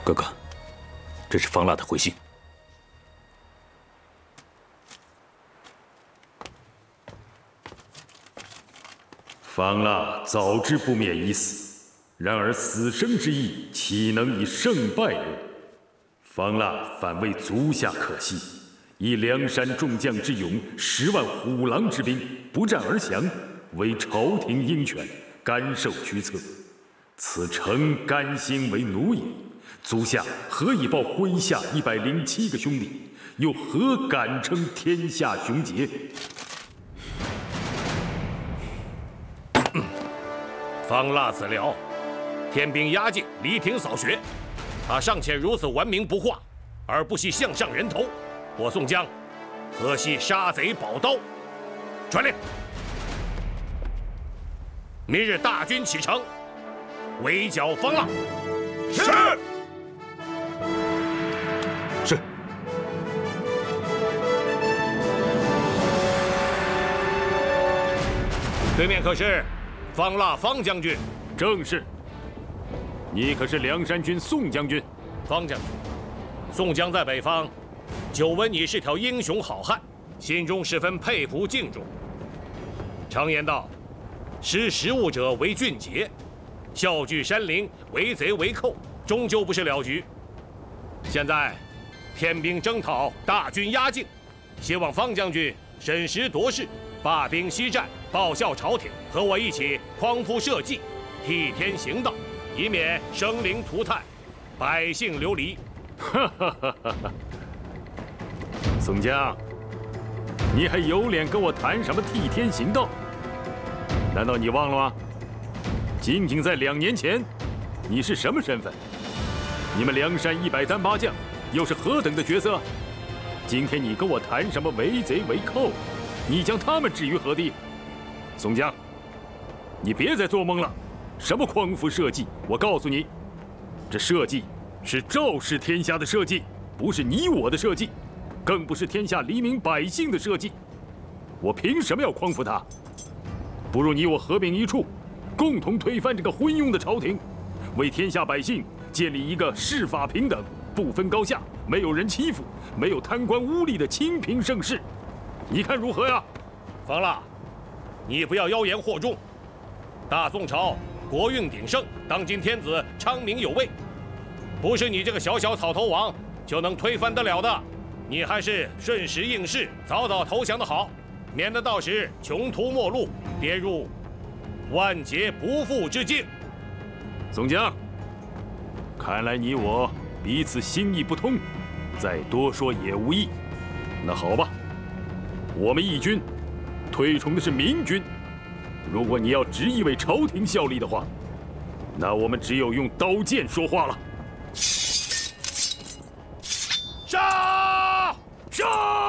哥哥，这是方腊的回信。 方腊早知不免一死，然而死生之意，岂能以胜败论？方腊反为足下可惜，以梁山众将之勇，10万虎狼之兵，不战而降，为朝廷鹰犬，甘受驱策。此诚甘心为奴也。足下何以报麾下107个兄弟，又何敢称天下雄杰？ 方腊死了，天兵压境，离庭扫穴。他尚且如此顽冥不化，而不惜项上人头，我宋江何惜杀贼宝刀？传令，明日大军启程，围剿方腊。 是。 是。 对面可是方腊方将军？ 正是。你可是梁山军宋将军？ 方将军，宋江在北方，久闻你是条英雄好汉，心中十分佩服敬重。常言道，识时务者为俊杰，笑聚山林，为贼为寇，终究不是了局。现在天兵征讨，大军压境，希望方将军审时度势，罢兵息战，报效朝廷，和我一起匡扶社稷，替天行道，以免生灵涂炭，百姓流离。 哈哈哈哈！宋江，你还有脸跟我谈什么替天行道？难道你忘了吗？仅仅在2年前，你是什么身份？你们梁山108将又是何等的角色？今天你跟我谈什么为贼为寇？你将他们置于何地？宋江，你别再做梦了！什么匡扶社稷？我告诉你，这社稷是赵氏天下的社稷，不是你我的社稷，更不是天下黎民百姓的社稷。我凭什么要匡扶他？不如你我合并一处，共同推翻这个昏庸的朝廷，为天下百姓建立一个释法平等、不分高下、没有人欺负、没有贪官污吏的清平盛世。你看如何呀？ 方腊，你不要妖言惑众。大宋朝国运鼎盛，当今天子昌明有为，不是你这个小小草头王就能推翻得了的。你还是顺时应势，早早投降的好，免得到时穷途末路，跌入万劫不复之境。 宋江，看来你我彼此心意不通，再多说也无益。那好吧，我们义军推崇的是明军，如果你要执意为朝廷效力的话，那我们只有用刀剑说话了。 杀！ 杀！